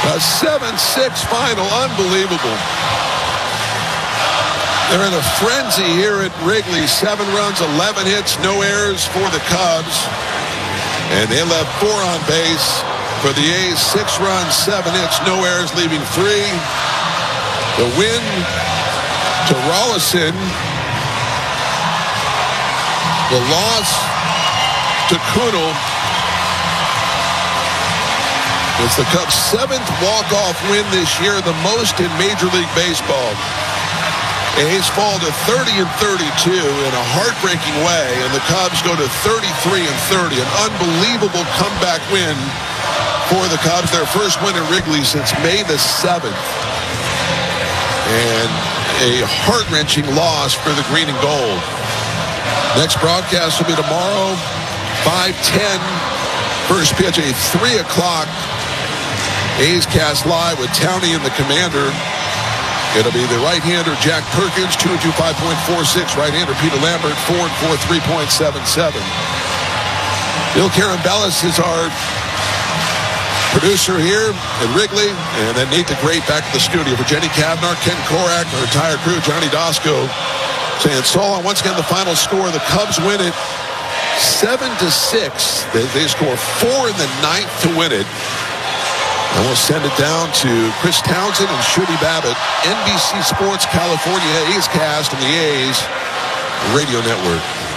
A 7-6 final. Unbelievable. They're in a frenzy here at Wrigley. 7 runs, 11 hits, no errors for the Cubs. And they left 4 on base. For the A's, 6 runs, 7 hits, no errors, leaving 3. The win to Rolison. The loss to Kunal. It's the Cubs' 7th walk-off win this year, the most in Major League Baseball. A's fall to 30-32 in a heartbreaking way, and the Cubs go to 33-30, an unbelievable comeback win for the Cubs, their first win at Wrigley since May the 7th. And a heart-wrenching loss for the green and gold. Next broadcast will be tomorrow, 5:10. First pitch, a 3 o'clock. A's cast live with Towney and the Commander. It'll be the right-hander Jack Perkins, 225.46. Right-hander Peter Lambert, 4-4, 3.77. Bill Carambellis is our producer here at Wrigley. And then Nate the Great back at the studio. For Jenny Cavnar, Ken Korak, our entire crew, Johnny Dosco, saying so long. Once again, the final score, the Cubs win it 7-6. They score 4 in the 9th to win it. And we'll send it down to Chris Townsend and Shooty Babbitt, NBC Sports California A's Cast and the A's Radio Network.